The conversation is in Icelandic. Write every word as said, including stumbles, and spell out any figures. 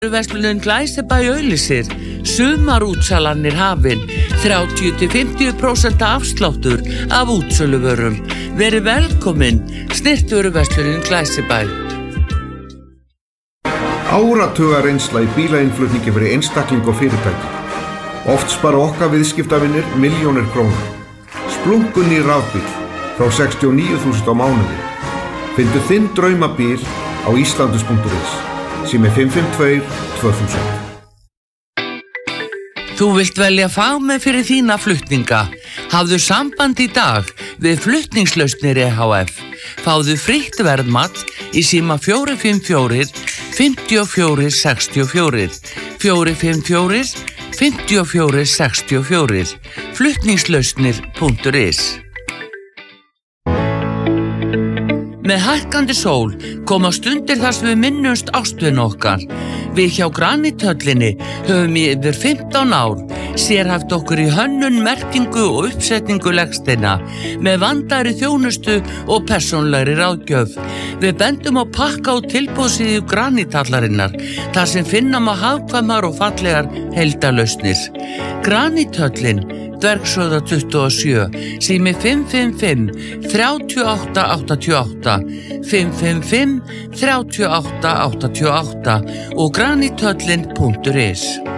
Verslunin Glæsibæ auglýsir sumarútsalanir hafin þrjátíu til fimmtíu prósent afsláttur af útsöluvörum. Verið velkomin, snyrtivöruverslunin Glæsibæ. Áratuga reynsla í bílainnflutningi fyrir einstakling og fyrirtæki. Oft spara okkar viðskiptavinir milljónir króna. Splunkun í rafbíl frá sextíu og níu þúsund á mánuði. Fyndu þinn draumabíl á islandus punktur is. Sími fimm fimm tvö tvö þúsund. Þú vilt velja fagmenn fyrir þína flutninga. Hafðu samband í dag við Flutningslausnir E H F. Fáðu frítt verðmat í síma fjögur fimm fjögur fimm fjögur sex fjögur, fjögur fimm fjögur fimm fjögur sex fjögur, flutningslausnir punktur is. Með hækkandi sól koma stundir þar sem við minnumst ástvin okkar. Við hjá Granithöllinni höfum í yfir fimmtán ár sérhæft okkur í hönnun, merkingu og uppsetningu legsteina með vandaðri þjónustu og persónulegri ráðgjöf. Við bendum á pakka og tilboðssíðu Granithallarinnar þar sem finna má hagkvæmar og fallegar heildarlausnir. Granithöllin, Dvergshöfða tuttugu og sjö, sími fimm fimm fimm þrjú átta átta átta, fimm fimm fimm þrjú átta átta átta og granithöllin punktur is.